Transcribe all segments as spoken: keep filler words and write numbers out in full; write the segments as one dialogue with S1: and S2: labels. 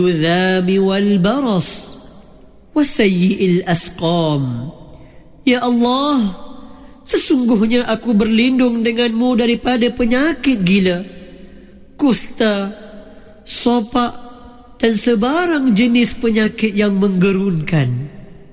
S1: الذام والبرص وسيء الأسقام. Ya Allah, sesungguhnya aku berlindung denganmu daripada penyakit gila, kusta, sopak dan sebarang jenis penyakit yang menggerunkan.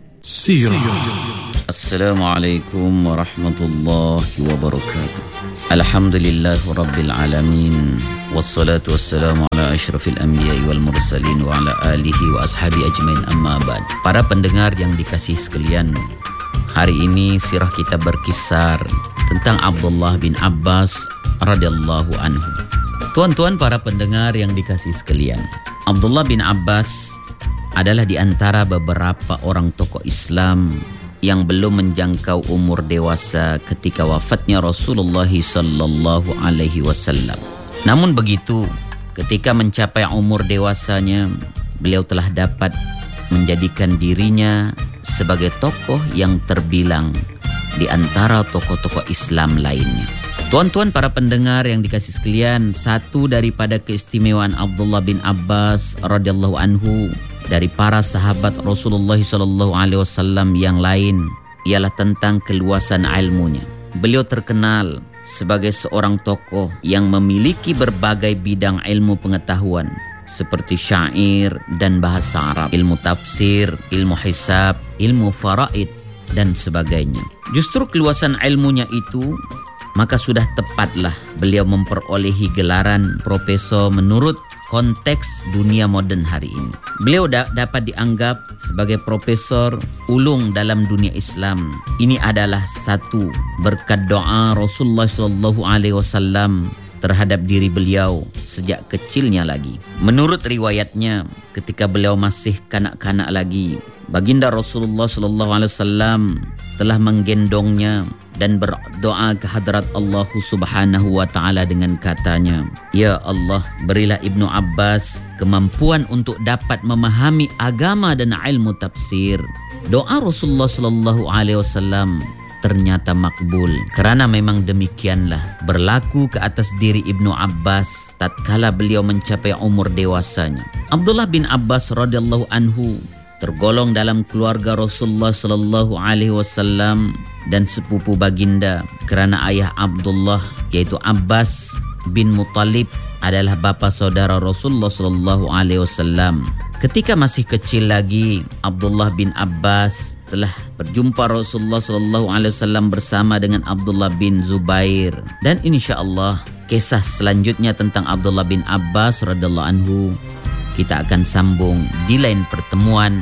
S2: Sirah. Assalamualaikum warahmatullahi wabarakatuh. Alhamdulillah Rabbil Alamin. Wassalatu wassalamu ala ashrafil anbiya'i wal mursalin wa ala alihi wa ashabi ajmain, amma ba'd. Para pendengar yang dikasihi sekalian, hari ini sirah kita berkisar tentang Abdullah bin Abbas radhiyallahu anhu. Tuan-tuan para pendengar yang dikasihi sekalian, Abdullah bin Abbas adalah di antara beberapa orang tokoh Islam yang belum menjangkau umur dewasa ketika wafatnya Rasulullah sallallahu alaihi wasallam. Namun begitu, ketika mencapai umur dewasanya, beliau telah dapat menjadikan dirinya sebagai tokoh yang terbilang di antara tokoh-tokoh Islam lainnya. Tuan-tuan para pendengar yang dikasihi sekalian, satu daripada keistimewaan Abdullah bin Abbas radhiyallahu anhu dari para sahabat Rasulullah sallallahu alaihi wasallam yang lain ialah tentang keluasan ilmunya. Beliau terkenal sebagai seorang tokoh yang memiliki berbagai bidang ilmu pengetahuan seperti syair dan bahasa Arab, ilmu tafsir, ilmu hisab, ilmu faraid dan sebagainya. Justru keluasan ilmunya itu, maka sudah tepatlah beliau memperolehi gelaran profesor menurut konteks dunia moden hari ini. Beliau da- dapat dianggap sebagai profesor ulung dalam dunia Islam. Ini adalah satu berkat doa Rasulullah sallallahu alaihi wasallam terhadap diri beliau sejak kecilnya lagi. Menurut riwayatnya, ketika beliau masih kanak-kanak lagi, baginda Rasulullah sallallahu alaihi wasallam telah menggendongnya dan berdoa ke hadrat Allah Subhanahu wa taala dengan katanya, "Ya Allah, berilah Ibnu Abbas kemampuan untuk dapat memahami agama dan ilmu tafsir." Doa Rasulullah sallallahu alaihi wasallam ternyata makbul, kerana memang demikianlah berlaku ke atas diri Ibnu Abbas tatkala beliau mencapai umur dewasanya. Abdullah bin Abbas radhiyallahu anhu tergolong dalam keluarga Rasulullah sallallahu alaihi wasallam dan sepupu baginda, kerana ayah Abdullah yaitu Abbas bin Muttalib adalah bapa saudara Rasulullah sallallahu alaihi wasallam. Ketika masih kecil lagi, Abdullah bin Abbas telah berjumpa Rasulullah sallallahu alaihi wasallam bersama dengan Abdullah bin Zubair, dan insyaallah kisah selanjutnya tentang Abdullah bin Abbas radhiyallahu anhu kita akan sambung di lain pertemuan.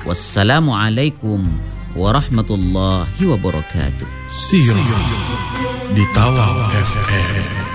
S2: Wassalamualaikum warahmatullahi wabarakatuh.
S3: Sirah di Tawau F M.